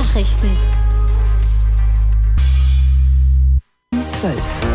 Nachrichten. 12.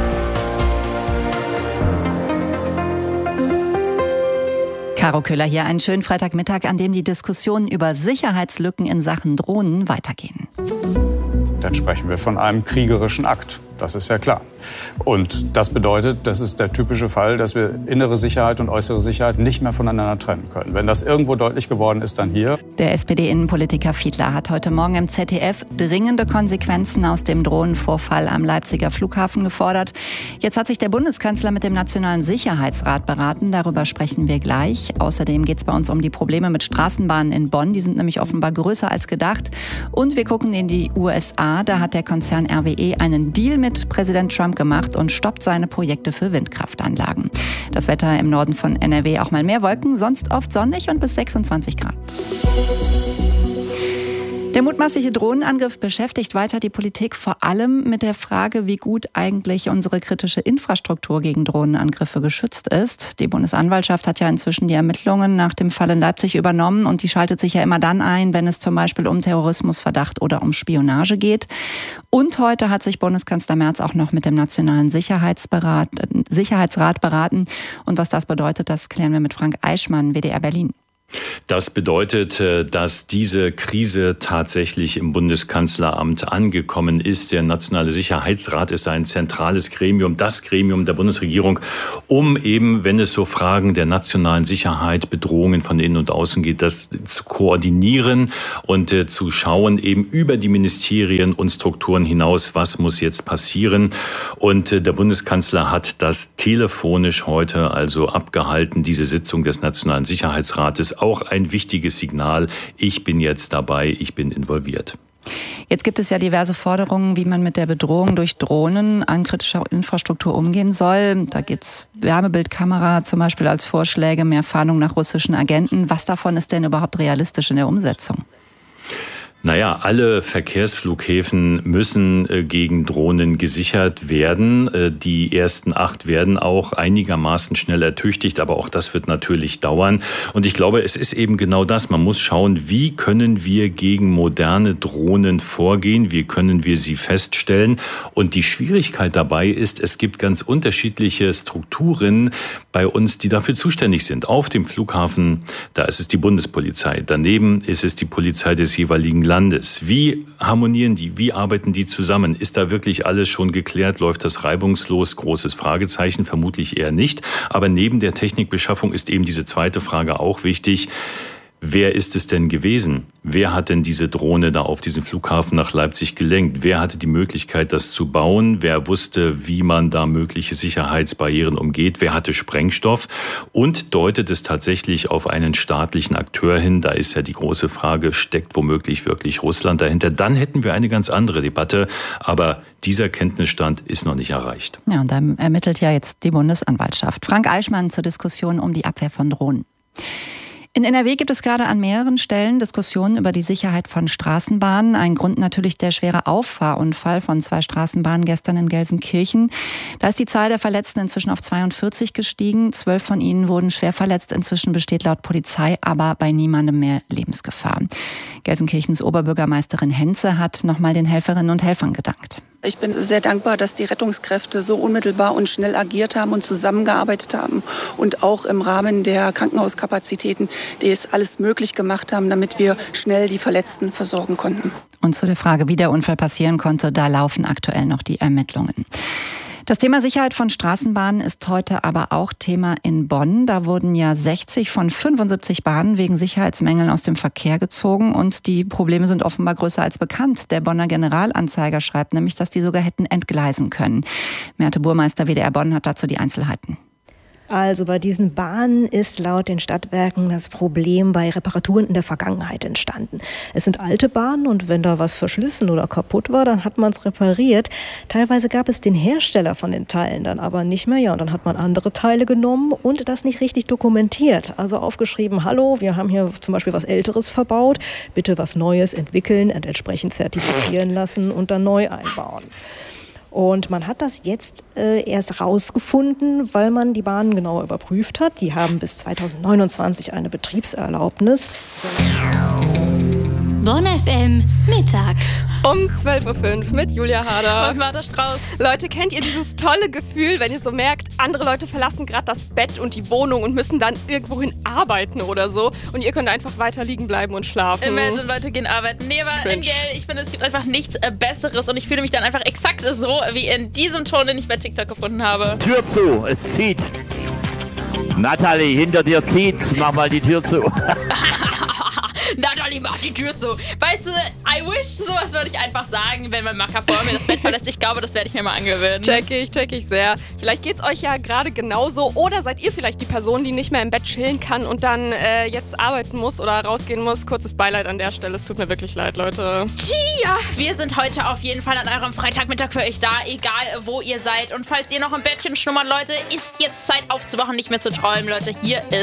Caro Köhler hier, einen schönen Freitagmittag, an dem die Diskussionen über Sicherheitslücken in Sachen Drohnen weitergehen. Dann sprechen wir von einem kriegerischen Akt. Das ist ja klar. Und das bedeutet, das ist der typische Fall, dass wir innere Sicherheit und äußere Sicherheit nicht mehr voneinander trennen können. Wenn das irgendwo deutlich geworden ist, dann hier. Der SPD-Innenpolitiker Fiedler hat heute Morgen im ZDF dringende Konsequenzen aus dem Drohnenvorfall am Leipziger Flughafen gefordert. Jetzt hat sich der Bundeskanzler mit dem Nationalen Sicherheitsrat beraten. Darüber sprechen wir gleich. Außerdem geht es bei uns um die Probleme mit Straßenbahnen in Bonn. Die sind nämlich offenbar größer als gedacht. Und wir gucken in die USA. Da hat der Konzern RWE einen Deal mit Präsident Trump gemacht und stoppt seine Projekte für Windkraftanlagen. Das Wetter im Norden von NRW auch mal mehr Wolken, sonst oft sonnig und bis 26 Grad. Der mutmaßliche Drohnenangriff beschäftigt weiter die Politik, vor allem mit der Frage, wie gut eigentlich unsere kritische Infrastruktur gegen Drohnenangriffe geschützt ist. Die Bundesanwaltschaft hat ja inzwischen die Ermittlungen nach dem Fall in Leipzig übernommen und die schaltet sich ja immer dann ein, wenn es zum Beispiel um Terrorismusverdacht oder um Spionage geht. Und heute hat sich Bundeskanzler Merz auch noch mit dem Nationalen Sicherheitsrat beraten. Und was das bedeutet, das klären wir mit Frank Eichmann, WDR Berlin. Das bedeutet, dass diese Krise tatsächlich im Bundeskanzleramt angekommen ist. Der Nationale Sicherheitsrat ist ein zentrales Gremium, das Gremium der Bundesregierung, um eben, wenn es so Fragen der nationalen Sicherheit, Bedrohungen von innen und außen geht, das zu koordinieren und zu schauen, eben über die Ministerien und Strukturen hinaus, was muss jetzt passieren. Und der Bundeskanzler hat das telefonisch heute also abgehalten, diese Sitzung des Nationalen Sicherheitsrates. Auch ein wichtiges Signal. Ich bin jetzt dabei, ich bin involviert. Jetzt gibt es ja diverse Forderungen, wie man mit der Bedrohung durch Drohnen an kritischer Infrastruktur umgehen soll. Da gibt es Wärmebildkamera zum Beispiel als Vorschläge, mehr Fahndung nach russischen Agenten. Was davon ist denn überhaupt realistisch in der Umsetzung? Naja, alle Verkehrsflughäfen müssen gegen Drohnen gesichert werden. Die ersten 8 werden auch einigermaßen schnell ertüchtigt, aber auch das wird natürlich dauern. Und ich glaube, es ist eben genau das. Man muss schauen, wie können wir gegen moderne Drohnen vorgehen, wie können wir sie feststellen. Und die Schwierigkeit dabei ist, es gibt ganz unterschiedliche Strukturen bei uns, die dafür zuständig sind. Auf dem Flughafen, da ist es die Bundespolizei. Daneben ist es die Polizei des jeweiligen Landes. Wie harmonieren die? Wie arbeiten die zusammen? Ist da wirklich alles schon geklärt? Läuft das reibungslos? Großes Fragezeichen, vermutlich eher nicht. Aber neben der Technikbeschaffung ist eben diese zweite Frage auch wichtig. Wer ist es denn gewesen? Wer hat denn diese Drohne da auf diesen Flughafen nach Leipzig gelenkt? Wer hatte die Möglichkeit, das zu bauen? Wer wusste, wie man da mögliche Sicherheitsbarrieren umgeht? Wer hatte Sprengstoff? Und deutet es tatsächlich auf einen staatlichen Akteur hin? Da ist ja die große Frage, steckt womöglich wirklich Russland dahinter? Dann hätten wir eine ganz andere Debatte. Aber dieser Kenntnisstand ist noch nicht erreicht. Ja, und dann ermittelt ja jetzt die Bundesanwaltschaft. Frank Eichmann zur Diskussion um die Abwehr von Drohnen. In NRW gibt es gerade an mehreren Stellen Diskussionen über die Sicherheit von Straßenbahnen. Ein Grund natürlich der schwere Auffahrunfall von 2 Straßenbahnen gestern in Gelsenkirchen. Da ist die Zahl der Verletzten inzwischen auf 42 gestiegen. 12 von ihnen wurden schwer verletzt. Inzwischen besteht laut Polizei aber bei niemandem mehr Lebensgefahr. Gelsenkirchens Oberbürgermeisterin Henze hat nochmal den Helferinnen und Helfern gedankt. Ich bin sehr dankbar, dass die Rettungskräfte so unmittelbar und schnell agiert haben und zusammengearbeitet haben und auch im Rahmen der Krankenhauskapazitäten, die es alles möglich gemacht haben, damit wir schnell die Verletzten versorgen konnten. Und zu der Frage, wie der Unfall passieren konnte, da laufen aktuell noch die Ermittlungen. Das Thema Sicherheit von Straßenbahnen ist heute aber auch Thema in Bonn. Da wurden ja 60 von 75 Bahnen wegen Sicherheitsmängeln aus dem Verkehr gezogen und die Probleme sind offenbar größer als bekannt. Der Bonner Generalanzeiger schreibt nämlich, dass die sogar hätten entgleisen können. Merte Burmeister, WDR Bonn, hat dazu die Einzelheiten. Also bei diesen Bahnen ist laut den Stadtwerken das Problem bei Reparaturen in der Vergangenheit entstanden. Es sind alte Bahnen und wenn da was verschlissen oder kaputt war, dann hat man es repariert. Teilweise gab es den Hersteller von den Teilen dann aber nicht mehr. Ja, und dann hat man andere Teile genommen und das nicht richtig dokumentiert. Also aufgeschrieben, hallo, wir haben hier zum Beispiel was Älteres verbaut, bitte was Neues entwickeln und entsprechend zertifizieren lassen und dann neu einbauen. Und man hat das jetzt erst rausgefunden, weil man die Bahnen genauer überprüft hat. Die haben bis 2029 eine Betriebserlaubnis. Bonn FM Mittag. Um 12.05 Uhr mit Julia Harder und Martha Strauß. Leute, kennt ihr dieses tolle Gefühl, wenn ihr so merkt, andere Leute verlassen gerade das Bett und die Wohnung und müssen dann irgendwohin arbeiten oder so und ihr könnt einfach weiter liegen bleiben und schlafen? Imagine, Leute gehen arbeiten. Nee, aber MGL, ich finde, es gibt einfach nichts Besseres und ich fühle mich dann einfach exakt so wie in diesem Ton, den ich bei TikTok gefunden habe. Tür zu, es zieht. Natalie, hinter dir zieht. Mach mal die Tür zu. Natalie, mach die Tür zu. Weißt du, I wish, sowas würde ich einfach sagen, wenn mein Macker vor mir das Bett verlässt. Ich glaube, das werde ich mir mal angewöhnen. Check ich sehr. Vielleicht geht's euch ja gerade genauso. Oder seid ihr vielleicht die Person, die nicht mehr im Bett chillen kann und dann jetzt arbeiten muss oder rausgehen muss? Kurzes Beileid an der Stelle. Es tut mir wirklich leid, Leute. Tja, wir sind heute auf jeden Fall an eurem Freitagmittag für euch da, egal wo ihr seid. Und falls ihr noch im Bettchen schlummert, Leute, ist jetzt Zeit aufzuwachen, nicht mehr zu träumen, Leute. Hier ist